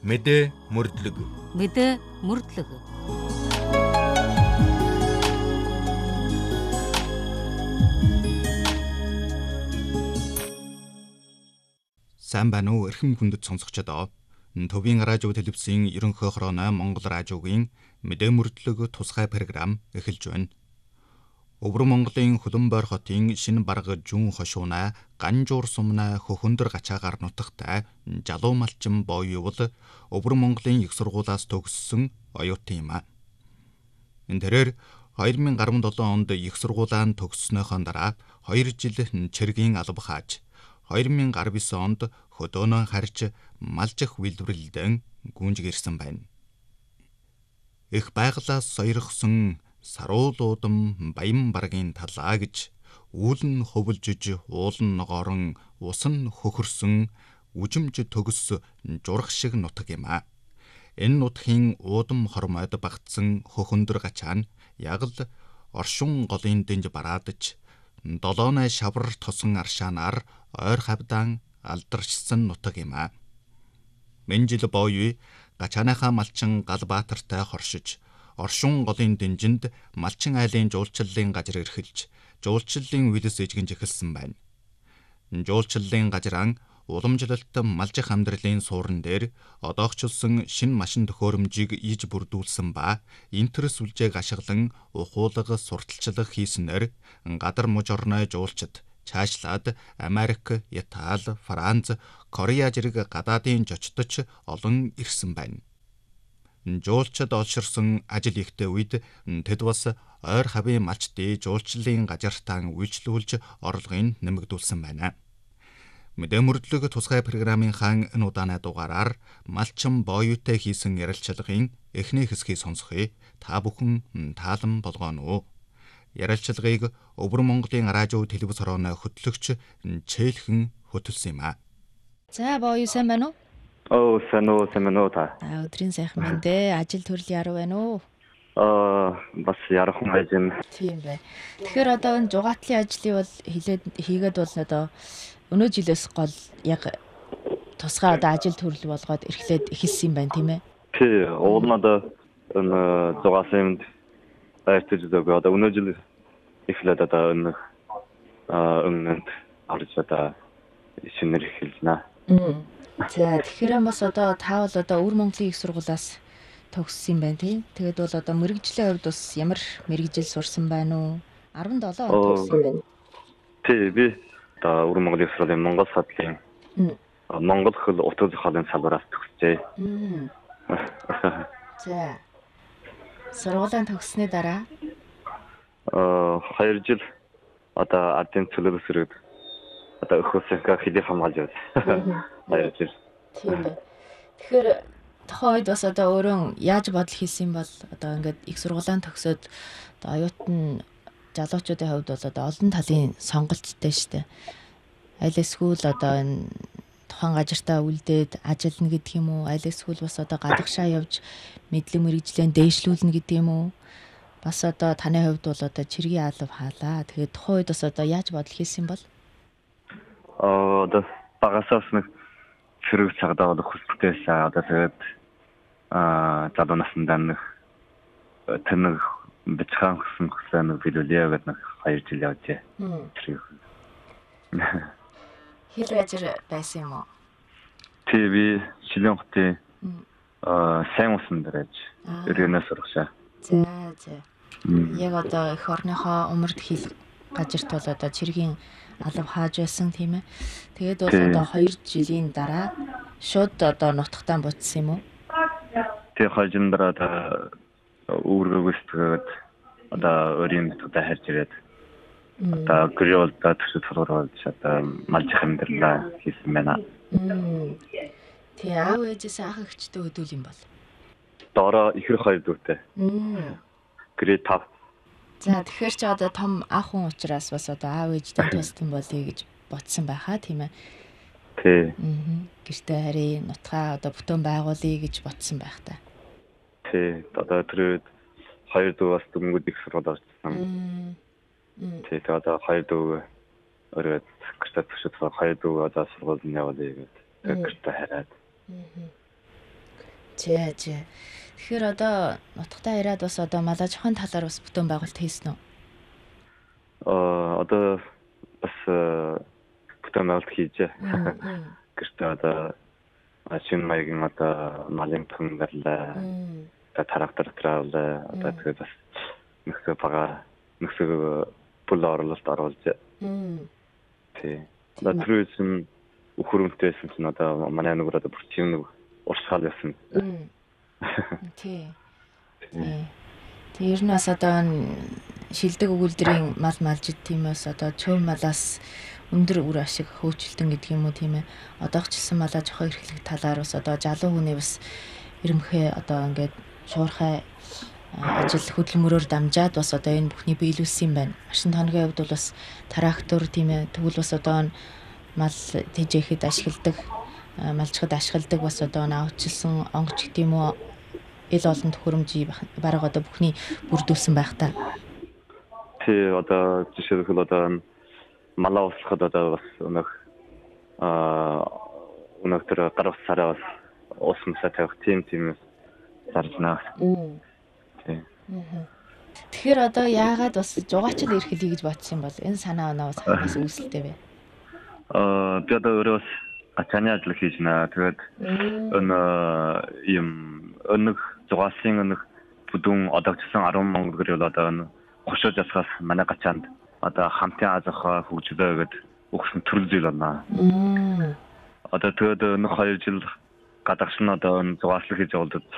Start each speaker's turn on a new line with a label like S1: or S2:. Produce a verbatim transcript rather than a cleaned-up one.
S1: Мэдээ мөрдлөг.
S2: Мэдээ мөрдлөг.
S1: Сайн байна уу эрхэм хүндэт сонсогчдоо. Төвийн радио телевизийн ерөнхий хорооны Монгол радиогийн мэдээ мөрдлөг тусгай програм эхэлж байна. Өвөр Монголын Хөлбөмбөр хотын шинэ бараг Жүүн хошуунаа Ганжуур сумнаа хөхөндөр гачаагаар нутагтай Жалуу малчин боёвол Өвөр Монголын их сургуулиас төгссөн оюутан юм а. Энэ тэрээр хоёр мянга арван долоон онд их сургуулиан төгссөнөөхөө дараа хоёр жил чиргийн алба хааж хоёр мянга арван девять онд хөдөөнөө харж малжих үйлдвэрлэлдэн гүнжиг ирсэн байна. Их байгалаас сойрхсон саруулуудам баян баргийн талаа гэж үүлэн хөвөлжиж уулан ногоорон усан хөхөрсөн үжимж төгс журах шиг нутаг юм а. Энэ нутгийн уудам хормойд багтсан хөхөндөр гачаа нь яг л оршин голын дэнж бараадж долоонай шавар тосон аршаанаар ойр хавдаан алдаршсан нутаг юм а. Менжил боёо гачааныхаа малчин Галбаатартай хоршиж оршин голын дэнжинд малчин айлын жуулчлалын газар эрхэлж жуулчлалын үйлс эжгэнж эхэлсэн байна. Жуулчлалын газраа уламжлалт малжих амьдралын суурин дээр одоогчлсон шинэ машин төхөөрөмжийг иж бүрдүүлсэн ба интерс үлжээг ашиглан ухуулга сурталчлах хийснээр гадар муж орны жуулчид цаашлаад Америк, Итали, Франц, Корея зэрэг гадаадын жочдоч олон ирсэн байна. Жуулчид олширсан ажил ихтэй үед тэд бас ойр хавийн малчдын жуулчлалын газартаа үйлчлүүлж орлогыг нэмэгдүүлсэн байна. Мэдээ мөрдлөг тусгай програмын хаан энэ удааны дугаараар малчин боёотой хийсэн ярилцлагын эхний хэсгийг сонсохыг та бүхэн таалан болгоно уу. Ярилцлагыг Өвөр Монголын радио телевиз хорооны хөтлөгч Чээлхэн хөтөлсөн юм а.
S2: За боёо сайн байна уу?
S3: Оо сайн уу сайн уу та.
S2: Аа өдрийн сайхан мэндэ. Ажил төрөл яруу байна уу?
S3: Аа бас ярахгүй байж.
S2: Тийм бай. Тэгэхээр одоо энэ зугаатлын ажлыг бол хилээд хийгээд бол одоо өнөө жилээс гол яг тусгай одоо ажил төрөл болгоод эрхлээд эхэлсэн юм байна тийм ээ.
S3: Тий, уулнада энэ зугаасанд ажиж байгаа. Одоо өнөө жил эхлээд одоо энэ аа өмнөд орж одоо шинээр эхэлнэ.
S2: Мм. За тэгэхээр бас одоо та бол одоо Өвөр Монголын их сургуулиас төгссөн юм байна тийм. Тэгээд бол одоо мэрэгжлийн хувьд бас ямар мэрэгжил сурсан байна уу? арван долоон он төгссөн юм байна.
S3: Тий, би одоо Өвөр Монголын их сургуулийн Монгол судлалын Монгол хэл утга зохиолын салбараас төгсжээ.
S2: За. Сургуулийн төгссөний дараа
S3: аа хоёр жил одоо ардын төлөвлөсрөд одоо өхөөсөнхөө хэлийг хамгаалж байна. Хоёр жил.
S2: Тийм бай. Тэгэхээр тухайн үед бас одоо өөрөө яаж бодол хийсэн бол одоо ингээд их сургуулийн төгсөөд одоо оюутан залуучуудын хувьд бол одоо олон талын сонголттой шүү дээ. Аль эсвэл одоо энэ тухайн газартаа үлдээд ажиллана гэдэг юм уу? Аль эсвэл бас одоо гадагшаа явж мэдлэг мэрэгжлээ дээшлүүлнэ гэдэг юм уу? Бас одоо таны хувьд бол одоо чиргийн алба хаалаа. Тэгээд тухайн үед бас одоо яаж бодол хийсэн бол?
S3: Аа одоо багасаас нэг зэрэг цагдаа одоо хүсэлтэйсэн одоо тэгээд аа залуу насндаа нэг тэнэг бичхан гэсэн хүссэн видеолээ гэдэг нэг хоёр жил явжээ.
S2: Хэл ажир байсан юм уу?
S3: ТV Шилэн хотын аа сайн усан дээрж өргөнөөс сургашаа.
S2: За за. Яг одоо эх орныхоо умард хэл газарт бол одоо чиргийн алба хааж байсан тийм ээ. Тэгээд бол одоо хоёр жилийн дараа шууд одоо нутагтаа буцсан юм уу?
S3: Тэгээ хоёр жилийн дараа одоо өөргөөсгээд одоо өрийн нутагтаа харж ирээд одоо гөрөлдөө төсөв сургуулж одоо малжих амьдралаа хийсэн байна.
S2: Тэгээ аав ээжээс ах эгчтэй хөдөл юм бол.
S3: Дороо ихэр хоёр дүүтэй. Грейд five.
S2: За тэгэхээр чи одоо том ах хүн учраас бас одоо аав ээжтэй тусдан болъё гэж бодсон байхаа тийм ээ.
S3: Тий.
S2: Аа. Гэртээ харин нутгаа одоо бүтэн байгуулъя гэж бодсон байх та.
S3: Тий. Одоо тэр хоёр дүү бас дөнгөд их сургууль орсон. Тий. Одоо хоёр дүү өрөөд гэртээ төсөв хоёр дүү одоо сургуульд явуулъя гэдэг гэртээ хараад.
S2: Зэ зэ. Тэгэхээр одоо нутагтаа ирээд бас одоо малаж хон талаар бас бүтээн байгуулалт хийсэн үү?
S3: 어, одоо бас бүтээн байгуулалт хийж гэртээ одоо шинэ маягийн одоо малын тун гарлаа. Одоо трактор траавлаа. Одоо тэгээд бас нөхцөл бага нөхцөл бүл орлолт оруулж. Тий. Одоо түрүүсэн өхөрөмтэйсэн чинь одоо манай нэг одоо бүртийн нэг урсгал ясан.
S2: Тий. Тий. Тэр ер нь бас одоо шилдэг өгүүлдрийн мал малж ид тиймээс одоо чөв малаас өндөр үр ашиг хөөцөлтөн гэдэг юм уу тийм ээ. Одоо ч гэсэн малаа жохоо эрхлэх талаар бас одоо залуу хүний бас ирэмхээ одоо ингээд шуурхай ажил хөдөлмөрөөр дамжаад бас одоо энэ бүхний биелүүлсэн юм байна. Машин тооногийн хувьд бол бас трактор тийм ээ. Тэгвэл бас одоо мал тэжээхэд ашигладаг, малчхад ашигладаг бас одоо наавчилсан онгоч гэдэг юм уу ил олон төхөөрөмжий бараг одоо бүхний бүрдүүлсэн байх та.
S3: Тий одоо жишээлбэл одоо малаа услахад одоо бас өнөх аа өнөх тэр гар усараа бас усмсаа тавих тийм тийм заржнаа. Тий.
S2: Тэгэхээр одоо яагаад бас жугаачл эрхлэе гэж бодсон бол энэ санаа оноо бас хагас үүсэлтэй вэ?
S3: Аа би одоо өөрөө бас ачааны ажил хийж байна. Тэгээд энэ юм өнөх зугаалсан өнөх бүдүүн одоогчсан арван монгол гэр бол одоо хошоо засгаас манай гачаанд одоо хамтын аз ахуй хөгжлөө гэдэг өгсөн төрөл зүйл байна. Одоо тэгээд нэг хоёр жил гадагш нь одоо зугаалал хийж явуулдаг.